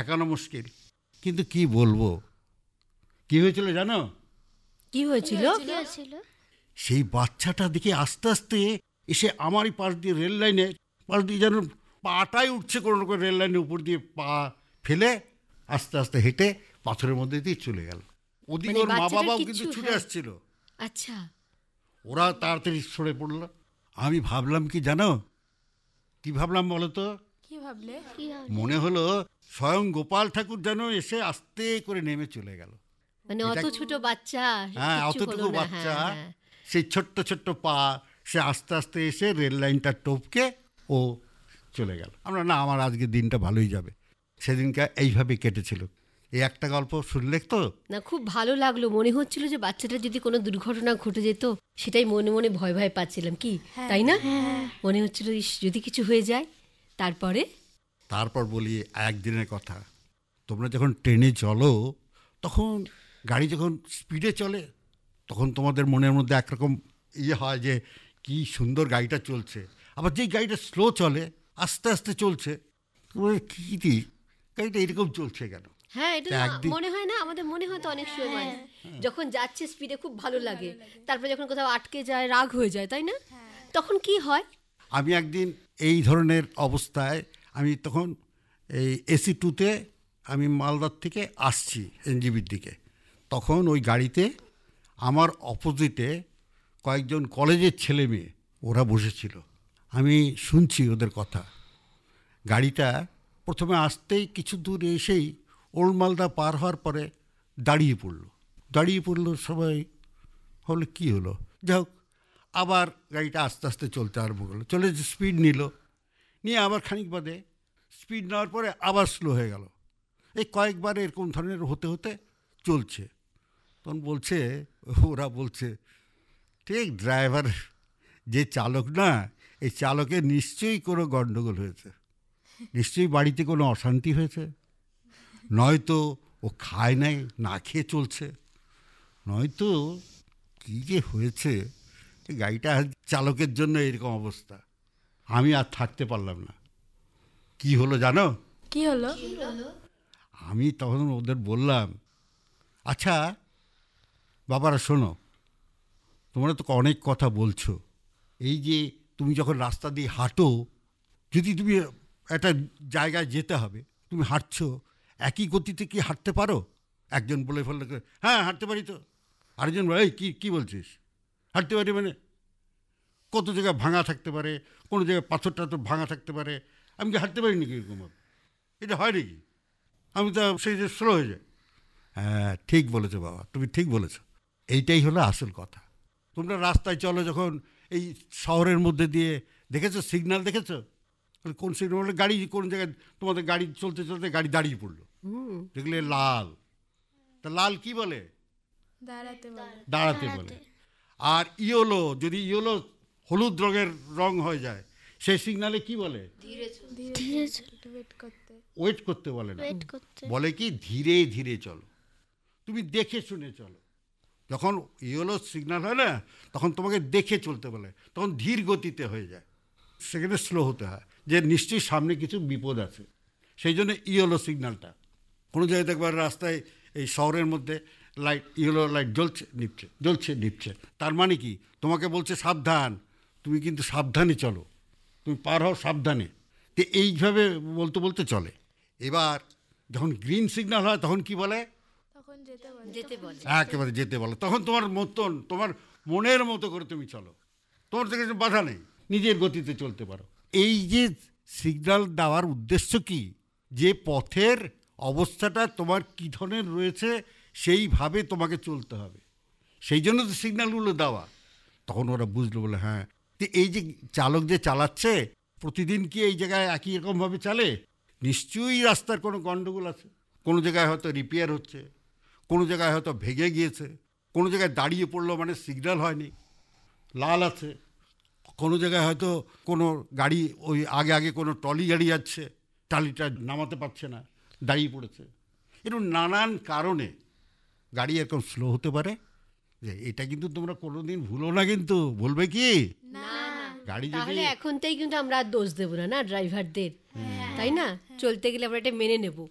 ঠেকানো মুশকিল। কিন্তু কি বলবো, কি হয়েছিল জানো? কি হয়েছিল? সেই বাচ্চাটা দেখে আস্তে আস্তে এসে আমারই পাশ দিয়ে রেল লাইনে পাশ দিয়ে যেন পাটাই উঠছে কোনো রকম রেল লাইনের উপর দিয়ে পা ফেলে আস্তে আস্তে হেঁটে পাথরের মধ্যে দিয়ে চলে গেল। ওদিকে ওর মা বাবাও কিন্তু ছুটে আসছিল। আচ্ছা, ওরা তাড়াতাড়ি সরে পড়লো। আমি ভাবলাম কি জানো, কি ভাবলাম বলো তো? কি ভাবলে? মনে হলো স্বয়ং গোপাল ঠাকুর যেন এসে আস্তে করে নেমে চলে গেল। মানে অত ছোট বাচ্চা, হ্যাঁ অতটুকু বাচ্চা, সেই ছোট্ট ছোট্ট পা, সে আস্তে আস্তে এসে রেল লাইনটা টপকে ও চলে গেল। আমরা না, আমার আজকে দিনটা ভালোই যাবে। সেদিনকে এইভাবে কেটেছিল। এই একটা গল্প শুনলে তো না, খুব ভালো লাগলো। মনে হচ্ছিল যে বাচ্চাটা যদি কোনো দুর্ঘটনা ঘটে যেত, সেটাই মনে মনে ভয় ভয় পাচ্ছিলাম, কি তাই না? মনে হচ্ছিল যদি কিছু হয়ে যায়। তারপর বলি একদিনের কথা। তোমরা যখন ট্রেনে চলো, তখন গাড়ি যখন স্পিডে চলে, তখন তোমাদের মনের মধ্যে একরকম হয় যে কি সুন্দর গাড়িটা চলছে। আবার যেই গাড়িটা স্লো চলে, আস্তে আস্তে চলছে, কি গাড়িটা এরকম চলছে কেন? হ্যাঁ, এটা মনে হয় না? আমাদের মনে হয় তো অনেক সময় যখন যাচ্ছে স্পিডে খুব ভালো লাগে, তারপরে যখন কোথাও আটকে যায় রাগ হয়ে যায়, তাই না? তখন কি হয়? আমি একদিন এই ধরনের অবস্থায়, আমি তখন এই এসি 2-তে আমি মালদার থেকে আসছি এনজিবির দিকে। তখন ওই গাড়িতে আমার অপোজিটে কয়েকজন কলেজের ছেলে মেয়ে ওরা বসেছিল। আমি শুনছি ওদের কথা। গাড়িটা প্রথমে আসতেই কিছু দূর এসেই ওল্ড মালদা পার হওয়ার পরে দাঁড়িয়ে পড়লো সবাই। হলে কি হলো, যাই হোক, আবার গাড়িটা আস্তে আস্তে চলতে আরম্ভ করলো। চলে স্পিড নিয়ে আবার খানিক বাদে স্পিড নেওয়ার পরে আবার স্লো হয়ে গেল। এই কয়েকবার এরকম ধরনের হতে হতে চলছে। তখন ওরা বলছে ঠিক, ড্রাইভার যে চালক না, এই চালকের নিশ্চয়ই কোনো গণ্ডগোল হয়েছে, নিশ্চয়ই বাড়িতে কোনো অশান্তি হয়েছে, নয়তো ও খায় নাই, না খেয়ে চলছে, নয়তো কী যে হয়েছে, গাড়িটা চালকের জন্য এরকম অবস্থা। আমি আর থাকতে পারলাম না। কি হলো জানো? কি হলো? আমি তখন ওদের বললাম, আচ্ছা বাবারা শোনো, তোমরা তো অনেক কথা বলছো, এই যে তুমি যখন রাস্তা দিয়ে হাঁটো, যদি তুমি একটা জায়গায় যেতে হবে, তুমি হাঁটছো, একই গতিতে কি হাঁটতে পারো? একজন বলে ফেললো, হ্যাঁ হাঁটতে পারি তো। আরেকজন বলে, এই কি বলছিস, হাঁটতে পারি মানে? কত জায়গায় ভাঙা থাকতে পারে, কোনো জায়গায় পাথরটা তো ভাঙা থাকতে পারে, আমি কি হাঁটতে পারি নাকি এরকম? এটা হয় নাকি? আমি তো সেই যে স্লো হয়ে যায়। হ্যাঁ ঠিক বলেছো বাবা, তুমি ঠিক বলেছো। এইটাই হলো আসল কথা। তোমরা রাস্তায় চলো যখন, এই শহরের মধ্যে দিয়ে দেখেছো সিগন্যাল, দেখেছো কোন সিগন্যাল? গাড়ি কোন জায়গায় তোমাদের গাড়ি চলতে চলতে গাড়ি দাঁড়িয়ে পড়লো, দেখলে লাল, তা লাল কি বলে? দাঁড়াতে বলে। আর ইয়েলো, যদি ইয়েলো হলুদ রঙের রং হয়ে যায়, সেই সিগনালে কি বলে? ওয়েট করতে বলে না, বলে কি ধীরে ধীরে চলো, তুমি দেখে শুনে চলো। যখন ইয়েলো সিগন্যাল হয় না, তখন তোমাকে দেখে চলতে বলে, তখন ধীর গতিতে হয়ে যায়, সেখানে স্লো হতে হয়, যে নিশ্চয়ই সামনে কিছু বিপদ আছে। সেই জন্য ইয়েলো সিগন্যালটা। কোনো জায়গায় দেখবার রাস্তায় এই শহরের মধ্যে লাইট, ইয়েলো লাইট জ্বলছে নিভছে, তার মানে কি তোমাকে বলছে সাবধান, তুমি কিন্তু সাবধানে চলো, তুমি পার হও সাবধানে। তো এইভাবে বলতে বলতে চলে। এবার যখন গ্রিন সিগন্যাল হয়, তখন কি বলে? একেবারে যেতে বলে। তখন তোমার মনের মতো করে তুমি চলো, তোমার থেকে বাধা নেই, নিজের গতিতে চলতে পারো। এই যে সিগন্যাল দেওয়ার উদ্দেশ্য কি, যে পথের অবস্থাটা তোমার কী ধরনের রয়েছে সেইভাবে তোমাকে চলতে হবে, সেই জন্য তো সিগন্যালগুলো দেওয়া। তখন ওরা বুঝলো, বলে হ্যাঁ, তো এই যে চালক যে চালাচ্ছে, প্রতিদিন কি এই জায়গায় একই রকমভাবে চালে? নিশ্চয়ই রাস্তার কোনো গণ্ডগোল আছে, কোনো জায়গায় হয়তো রিপেয়ার হচ্ছে, কোনো জায়গায় হয়তো ভেঙে গিয়েছে, কোনো জায়গায় দাঁড়িয়ে পড়লো মানে সিগন্যাল হয়নি, লাল আছে, কোনো জায়গায় হয়তো কোনো গাড়ি, ওই আগে কোনো ট্রলি গাড়ি যাচ্ছে, ট্রলিটা নামাতে পারছে না, দাঁড়িয়ে পড়েছে। এরকম নানান কারণে গাড়ি এরকম স্লো হতে পারে। যে এটা কিন্তু তোমরা কোনোদিন ভুলো না, কিন্তু বলবে কি গাড়ি তাহলে এখন থেকে কিন্তু আমরা আর দোষ দেবো না ড্রাইভারদের, তাই না? চলতে গেলে আমরা এটা মেনে নেব।